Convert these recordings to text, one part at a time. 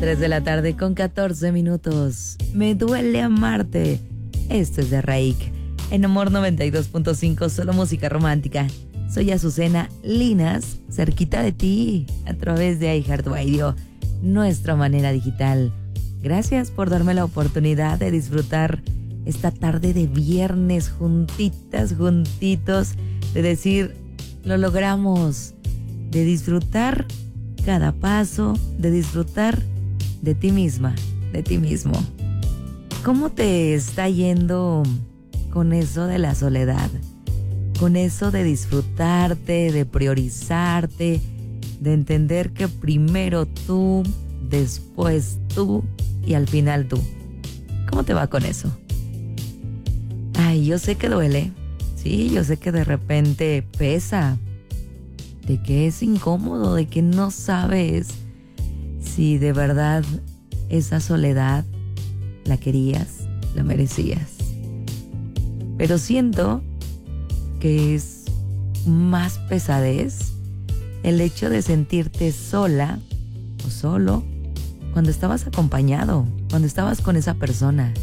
3 de la tarde con 14 minutos. Me duele amarte. Esto es de Raik. En Amor 92.5, solo música romántica. Soy Azucena Linas, cerquita de ti, a través de iHeartRadio, nuestra manera digital. Gracias por darme la oportunidad de disfrutar esta tarde de viernes juntitas, juntitos, de decir, lo logramos, de disfrutar cada paso, de disfrutar de ti misma, de ti mismo. ¿Cómo te está yendo con eso de la soledad? Con eso de disfrutarte, de priorizarte, de entender que primero tú, después tú y al final tú. ¿Cómo te va con eso? Ay, yo sé que duele. Sí, yo sé que de repente pesa. De que es incómodo, de que no sabes si de verdad esa soledad la querías, la merecías. Pero siento que es más pesadez el hecho de sentirte sola o solo cuando estabas acompañado, cuando estabas con esa persona.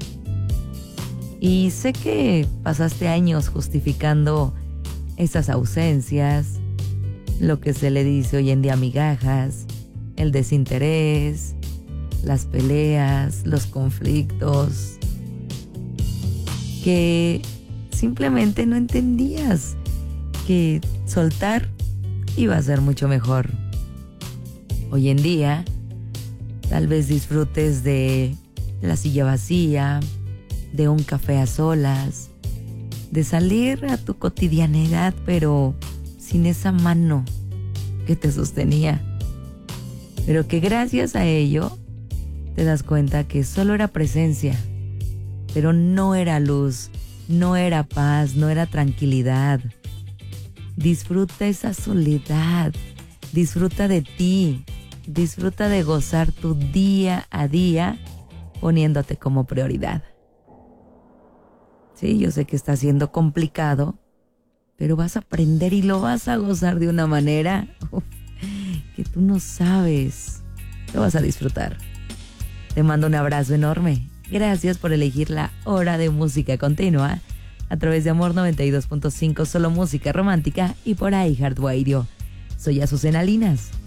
Y sé que pasaste años justificando esas ausencias, lo que se le dice hoy en día migajas, el desinterés, las peleas, los conflictos, que simplemente no entendías que soltar iba a ser mucho mejor. Hoy en día, tal vez disfrutes de la silla vacía, de un café a solas, de salir a tu cotidianidad, pero sin esa mano que te sostenía. Pero que gracias a ello te das cuenta que solo era presencia, pero no era luz, no era paz, no era tranquilidad. Disfruta esa soledad, disfruta de ti, disfruta de gozar tu día a día poniéndote como prioridad. Sí, yo sé que está siendo complicado, pero vas a aprender y lo vas a gozar de una manera que tú no sabes. Lo vas a disfrutar. Te mando un abrazo enorme. Gracias por elegir la hora de música continua a través de Amor 92.5, solo música romántica y por iHeartRadio. Soy Azucena Linas.